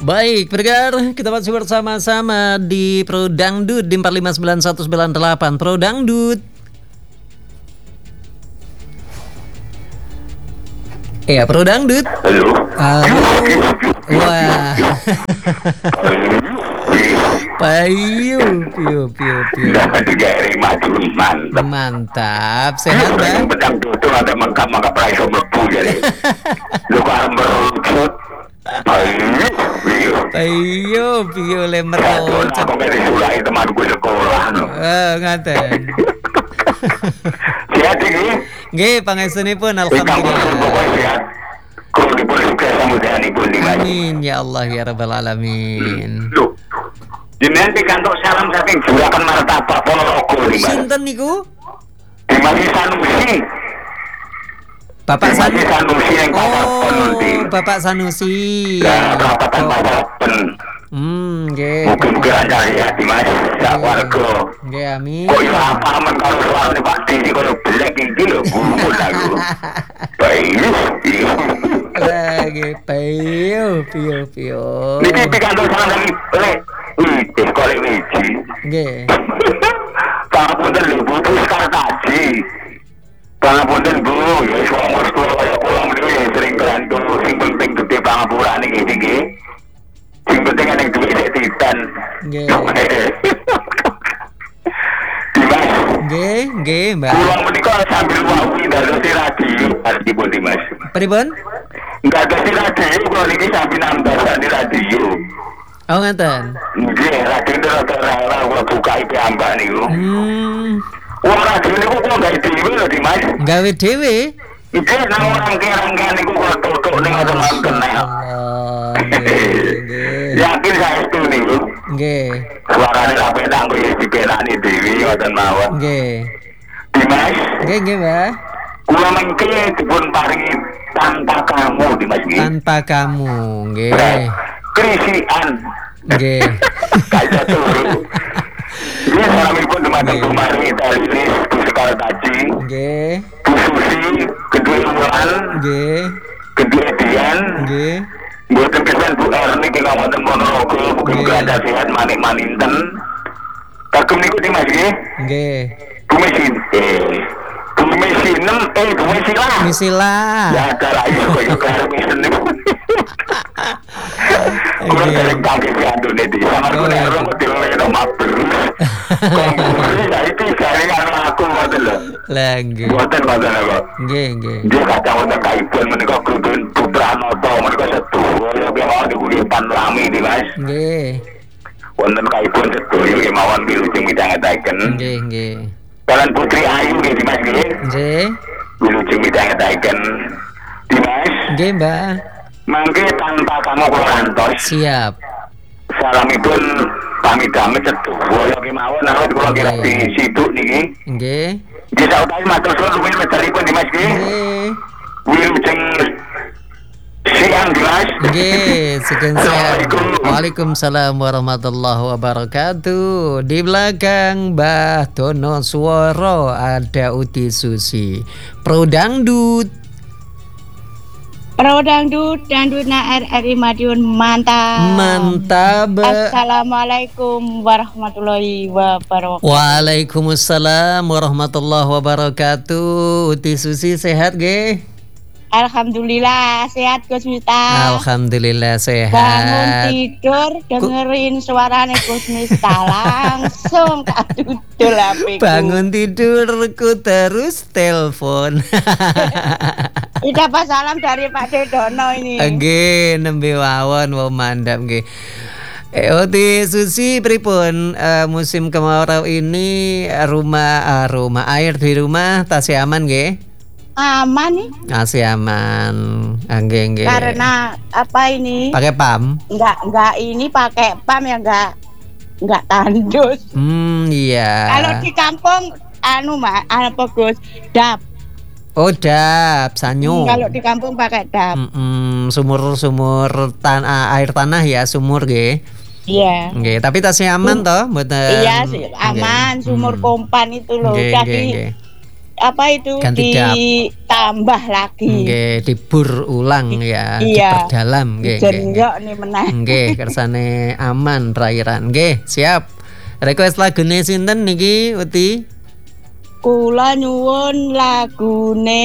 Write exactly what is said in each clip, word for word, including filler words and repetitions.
Baik, pendengar, kita masih bersama-sama di Pro Dangdut di empat lima sembilan satu sembilan delapan Pro Dangdut. Iya, Pro Dangdut. Halo. Halo. Wah. Payu, piu, piu, piu. Mantap. Mantap, sehat bang. Pedang tutup ada mangkap-mangkap raiso mlebu jadi. Lu kan merucut. Payu, piu. Payu, piu lemer. Aku nggak disulai temanku sekolah. Eh, ngaten. Sehat ini? Nggih, pangestunipun Pokoknya alhamdulillah. sehat. Kalau dipun sukses samudhanipun Dimas. Amin ya Allah ya rabbal alamin. Loh, jenengan pikantuk salam saking Juragan Martabak Ponorogo Dimas. Sinten niku? Dimas Sanusi. Bapak Dimas Sanusi. Sanusi yang Pasarpen Oh, nanti. Bapak Sanusi. Ya, Kabupaten Pasarpen. Hmm, nggih. Mungkin-mungkin aja ya Dimas, sak warga. Nggih, amin. Kok ya apa men kalau soalnya Pak Dini kalau belek iki lho, gumun aku. Baik. Lagi piu, piu, piu. Niki pikantuk salam lagi. Lek, wih, kolek wiji. Nggih. Pangapunten lho, butuh kartaji. Pangapunten Bu, ya wong mesti kaya kula mriki sering kelantu sing penting gede pangapurane iki iki. Sing penting ana duwe sik titan. Nggih. Dimas, Nggih, nggih, Mbak. kula menika sambil wawi ndadosi radio artipun Dimas. Pripun? Enggak ada di radio, kula niki sambil nambah di radio. Oh, ngaten. Nggih, radio itu rata-rata kula buka I P ambak niku. Hmm, Wong radio niku kula gawe dhewe lho Dimas. gawe dhewe. Nggih, nang rangke-rangkean niku kula tutuk ning ngoten mawon nek. Allah, nggih, nggih. Yakin saestu niku. Nggih, Suarane sampe nang kuwi dipelani dhewe ngoten mawon. nggih. Dimas, Nggih, nggih, Mbak. kula mengke dipun paringi tanpa kamu Dimas nggih. Tanpa kamu, nggih. Krisian. Nggih. Kaya turu. Ini salamipun teman-teman Bu Mari Talisris, Bu Sekar Taji, Nggih, Bu Susi, Kedua Umuran, nggih, Kedua Edian, nggih. Mboten pisan Bu Erni di Kabupaten Ponorogo, mugi-mugi Nggih. anda sehat manik-maninten. Kagem niku Dimas nggih. Nggih. Bu Mesin, eh, Bu Mesinem, eh Bu Mesilah. Misilah. Ya ada lah iso koyo karo Mesen niku. Kulo Nggih. dereng kaget ya andune di samar Oh, kulo iya. ero dileno mabrus. Kongkuri ya iki jaringan aku ngoten lho. Lah nggih. Mboten ngoten kok. Nggih, nggih. Dia kata wonten kaibun menika Gudun Pupranoto menika sedaya kemawon diuripan rame di Mas. Nggih. Wonten kaibun sedaya kemawon wilujeng midhangetaken. Nggih, nggih. Kalian Putri Ayu nggih Dimas nggih. Nggih. Wilujeng midhangetaken. Dimas, Nggih, Mbak. mangke tanpa kamu kula rantos. Siap. Salamipun pamit damai sedaya kemawon aku kula kira di situ niki. Nggih. Nggih sautahe matur suwun luwih medalipun Dimas nggih. Nggih. Wilujeng siang Dimas. Nggih, sugeng siang. Assalamualaikum. Waalaikumsalam warahmatullahi wabarakatuh. Di belakang Mbah Dono Sworo ada Uti Susi. Pro Dangdut. Pro Dangdut, Dangdutna R R I Madiun, mantap. Mantap. Assalamualaikum warahmatullahi wabarakatuh. Waalaikumsalam warahmatullahi wabarakatuh. Uti Susi sehat nggih? Alhamdulillah sehat Gus Miftah. Alhamdulillah Bangun sehat. tidur dengerin suarane Gus Miftah langsung tak dudul H P ku. Bangun tidurku terus telepon. Ini dapat salam dari Pak Dedono ini. Nggih, nembe wawon wau mandap nggih. Eh, Uti Susi pripun eh, musim kemarau ini rumah eh, rumah air di rumah tasih aman nggih? Aman nih Masih aman. Ah, nggih, nggih. karena apa ini? Pakai pam? Enggak enggak ini pakai pam ya enggak enggak tandus. Hmm, iya. Kalau di kampung anu Mak, apa Gus? Dap. Oh, dap, sanyo. Kalau di kampung pakai dap. Mm-mm, sumur-sumur tanah air tanah ya, sumur nggih. Iya. Nggih, tapi tasih aman toh mboten? Iya sih, aman, Nggih. sumur Hmm. kompan itu loh. Nggih, Udah nggih, di nggih. apa itu Ganti dap. ditambah lagi. Nggih, dibur ulang ya, Iya. diperdalam nggih. nggih, nggih. Jenjok nih meneh. Nggih, kersane aman perairan. Nggih, siap. Request lagune sinten niki, Uti? Kula nyuwun lagune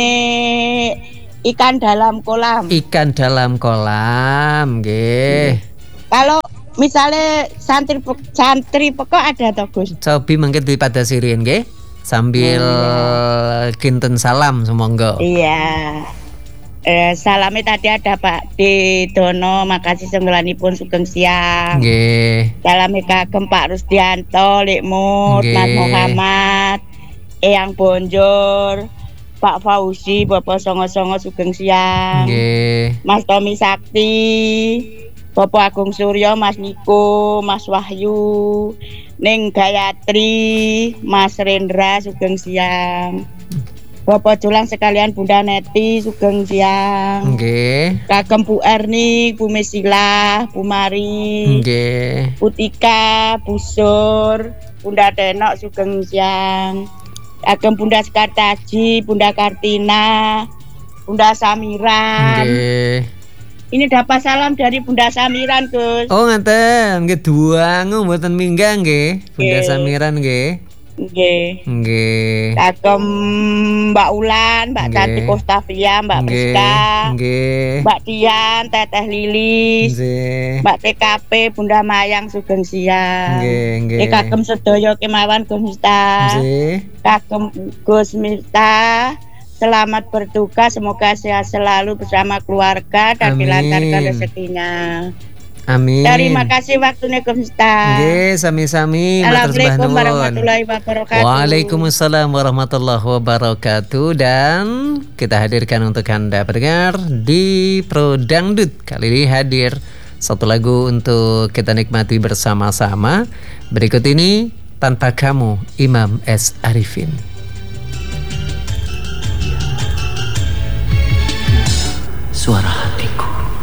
Ikan Dalam Kolam. Ikan Dalam Kolam, nggih. Kalau misalnya santri santri pekok ada toh Gus? Cobi mangke daripada sirin nggih. Sambil Oh, kinten salam semonggo. Iya. Eh, salamnya tadi ada Pak D Dono, makasih sembilanipun sugeng siang. Nggih. Salamnya kagem Pak Rusdianto, Lek Mut, Mas Nggih. Muhammad, Eyang Bonjor, Pak Fauzi, Bapak Songo-Songo sugeng siang. Nggih. Mas Tommy Sakti, Bapak Agung Suryo, Mas Niko, Mas Wahyu, Ning Gayatri, Mas Rendra sugeng siang. Bapak Julang sekalian Bunda Neti sugeng siang. Nggih. Kagem Bu Erni, Bu Mesila, Bu Mari, Nggih. Bu Tika, Bu Sur, Bunda Denok sugeng siang. Kagem Bunda Sekartaji, Bunda Kartina, Bunda Samiran. Nggih. Ini dapat salam dari Bunda Samiran, Gus. Oh, ngaten, nggih duangu mboten minggah nggih. Bunda Nggih. Samiran nggih. Nggih. Nggih. Kagem Mbak Ulan, Mbak Nggih. Cantik Kostavia, Mbak Nggih. Priska, Nggih. Mbak Dian, Teteh Lilis, Nggih. Mbak T K P, Bunda Mayang sugeng siang. Nggih, nggih. Eh, kagem sedaya kemawon Gus Miftah. Nggih. Kagem Gus Miftah, selamat bertugas, semoga sehat selalu bersama keluarga dan Amin. dilancarkan rezekinya. Amin. Terima kasih waktunya Gus Miftah. Nggih, sami-sami. Matur sembah Assalamualaikum nuwun. warahmatullahi wabarakatuh. Waalaikumsalam warahmatullahi wabarakatuh. Dan kita hadirkan untuk Anda pendengar di Pro Dangdut. Kali ini hadir satu lagu untuk kita nikmati bersama-sama. Berikut ini Tanpa Kamu, Imam S. Arifin. Suara